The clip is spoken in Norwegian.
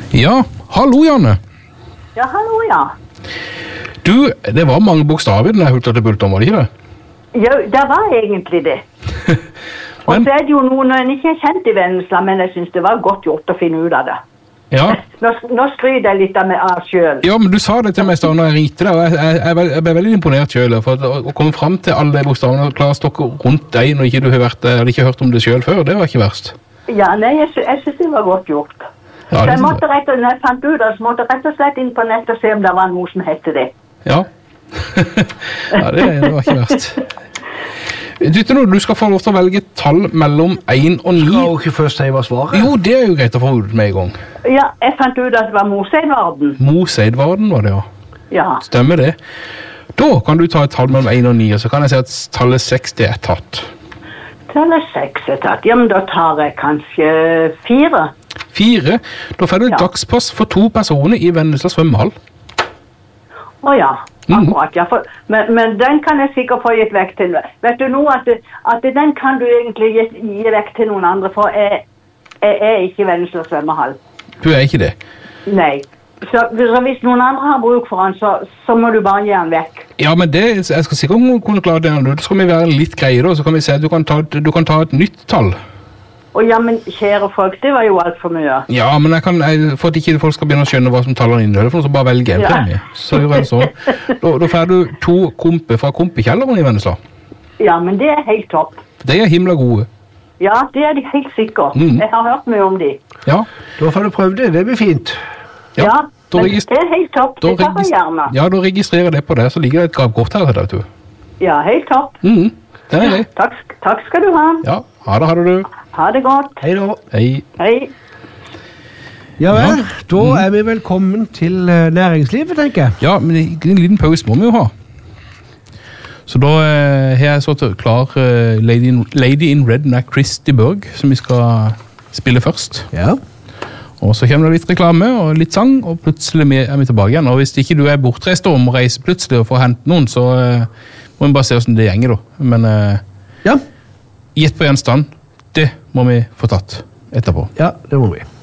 Ja, hallo Janne. Ja, hallo, ja. Du, det var mange bokstaver i denne hulta til bulten, var det ikke det? Ja, det var egentlig det. Og så er det jo noen en ikke er kjent i Vennesla, men jeg synes det var godt gjort å finne ut av det. Ja. Nå skryter jeg litt av selv. Ja, men du sa det til meg da jeg ringte deg, og jeg ble veldig imponert selv, for å komme frem til alle de bokstavene og klare å stokke rundt deg når ikke du hadde ikke hørt om det selv før, det var ikke verst. Ja, nei, jeg synes det var godt gjort. Ja, så når jeg fant ut det, så måtte jeg rett og slett inn på nett og se om det var noe som hette det. Ja. Ja, det var ikke verst. Du skal få lov til å velge et tall mellom 1 og 9. Skal jo ikke først si hva svaret? Jo, det er jo greit å få ut med en gang. Ja, jeg fant ut at det var Moseidvarden. Moseidvarden var det, ja. Ja. Stemmer det. Da kan du ta et tall mellom 1 og 9, og så kan jeg si at tallet 6 det er tatt. Tallet 6 er tatt. Ja, men da tar jeg kanskje 4. 4? Da får du et dagspass for 2 personer i Vennesla svømmehall. Åja, akkurat, ja. Men den kan jeg sikkert få gitt vekk til. Vet du nå at den kan du egentlig gi vekk til noen andre, for jeg er ikke Vennesla svømmehall. Du er ikke det? Nei. Så hvis noen andre har bruk for den, så må du bare gi den vekk. Ja, men jeg skal sikkert kunne klare det. Da skal vi være litt greie da, så kan vi se at du kan ta et nytt tall. Ja, men kjære folk, det var jo alt for mye. Ja, men for at ikke folk skal begynne å skjønne hva som tallene inneholder, for så bare velge en premie. Så gjør jeg det sånn. Da får du 2 komper fra kompekjelleren i Vennesla. Ja, men det er helt topp. De er himla gode. Ja, det er de helt sikkert. Jeg har hørt mye om de. Ja. Da får du prøve det blir fint. Ja, men det er helt topp. Det tar jeg gjerne. Ja, da registrerer jeg det på det, så ligger det et gavekort her, vet du. Ja, helt topp. Den er grei. Takk skal du ha. Ja, ha det du. Ha det godt. Hei da. Hei. Hei. Ja vel, da er vi velkommen til næringslivet, tenker jeg. Ja, men en liten pause må vi jo ha. Så da har jeg så klar Lady in Red med Christy Berg, som vi skal spille først. Ja. Og så kommer det litt reklame og litt sang, og plutselig er vi tilbake igjen. Og hvis ikke du er bortreist om å reise plutselig og få hente noen, så må vi bare se hvordan det gjenger da. Men ja. Gjett på gjenstand, det må vi få tatt etterpå. Ja, det må vi.